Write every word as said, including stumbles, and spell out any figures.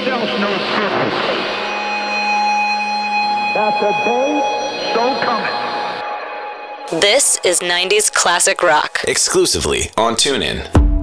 yourself no purpose. That's a day so coming. This is nineties classic rock. Exclusively on TuneIn.